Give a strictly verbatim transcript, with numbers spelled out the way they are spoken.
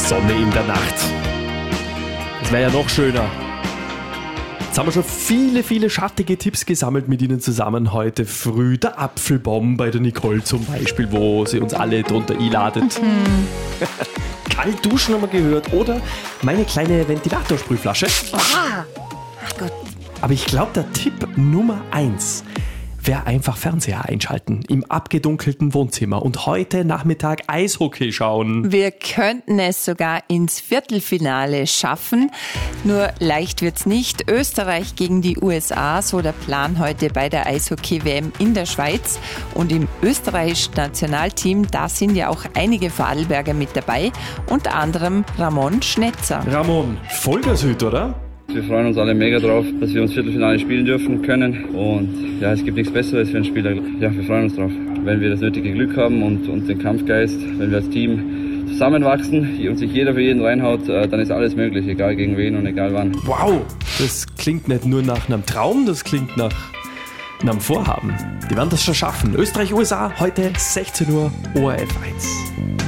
Sonne in der Nacht. Das wäre ja noch schöner. Jetzt haben wir schon viele, viele schattige Tipps gesammelt mit Ihnen zusammen heute früh. Der Apfelbaum bei der Nicole zum Beispiel, wo sie uns alle drunter einladet. Mhm. Kalt duschen haben wir gehört. Oder meine kleine Ventilatorsprühflasche. Ah, ach Gott. Aber ich glaube, der Tipp Nummer eins wäre einfach Fernseher einschalten im abgedunkelten Wohnzimmer und heute Nachmittag Eishockey schauen. Wir könnten es sogar ins Viertelfinale schaffen. Nur leicht wird's nicht. Österreich gegen die U S A, so der Plan heute bei der Eishockey-W M in der Schweiz. Und im österreichischen Nationalteam, da sind ja auch einige Vorarlberger mit dabei. Unter anderem Ramon Schnetzer. Ramon, Vollgasüd, oder? Wir freuen uns alle mega drauf, dass wir uns Viertelfinale spielen dürfen können und ja, es gibt nichts Besseres für einen Spieler. Ja, wir freuen uns drauf, wenn wir das nötige Glück haben und, und den Kampfgeist, wenn wir als Team zusammenwachsen und sich jeder für jeden reinhaut, dann ist alles möglich, egal gegen wen und egal wann. Wow, das klingt nicht nur nach einem Traum, das klingt nach einem Vorhaben. Die werden das schon schaffen. Österreich-U S A, heute sechzehn Uhr, O R F eins.